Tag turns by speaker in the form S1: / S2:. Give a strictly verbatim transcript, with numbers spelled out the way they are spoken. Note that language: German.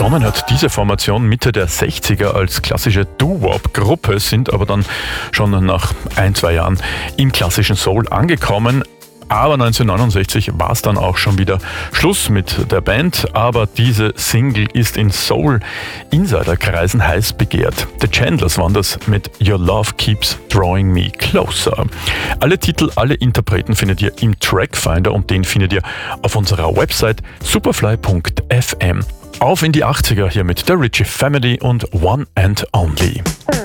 S1: Begonnen hat diese Formation Mitte der sechziger als klassische Doo-Wop-Gruppe, sind aber dann schon nach ein, zwei Jahren im klassischen Soul angekommen. Aber neunzehnhundertneunundsechzig war es dann auch schon wieder Schluss mit der Band. Aber diese Single ist in Soul-Insider-Kreisen heiß begehrt. The Chandlers waren das mit Your Love Keeps Drawing Me Closer. Alle Titel, alle Interpreten findet ihr im Trackfinder und den findet ihr auf unserer Website superfly punkt f m. Auf in die achtziger hier mit der Ritchie Family und One and Only.